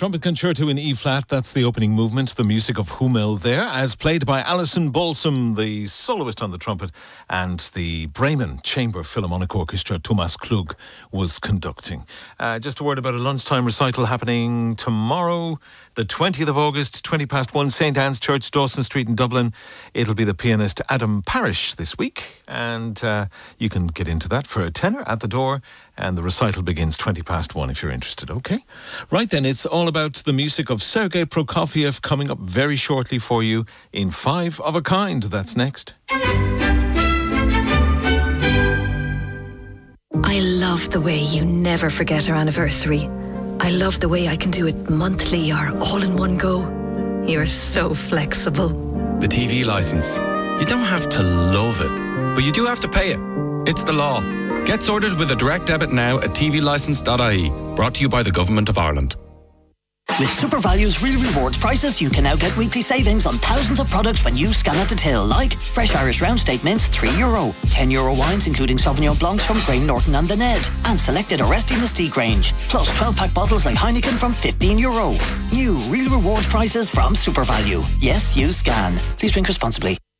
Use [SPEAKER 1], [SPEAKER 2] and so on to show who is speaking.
[SPEAKER 1] Trumpet Concerto in E-flat, that's the opening movement, the music of Hummel there, as played by Alison Balsam, the soloist on the trumpet, and the Bremen Chamber Philharmonic Orchestra, Thomas Klug, was conducting. Just a word about a lunchtime recital happening tomorrow, the 20th of August, 1:20, St. Anne's Church, Dawson Street in Dublin. It'll be the pianist Adam Parrish this week, and you can get into that for a tenner at the door, and the recital begins 1:20 if you're interested, okay? Right then, it's all about the music of Sergei Prokofiev coming up very shortly for you in Five of a Kind. That's next.
[SPEAKER 2] I love the way you never forget our anniversary. I love the way I can do it monthly or all in one go. You're so flexible.
[SPEAKER 3] The TV licence. You don't have to love it, but you do have to pay it. It's the law. Get sorted with a direct debit now at tvlicence.ie. Brought to you by the Government of Ireland.
[SPEAKER 4] With SuperValue's Real Rewards prices, you can now get weekly savings on thousands of products when you scan at the till, like fresh Irish round steak mince, €3, €10 wines including Sauvignon Blancs from Graham Norton and the Ned, and selected Oresti Mystique range, plus 12-pack bottles like Heineken from €15. New Real Rewards prices from SuperValue. Yes, you scan. Please drink responsibly.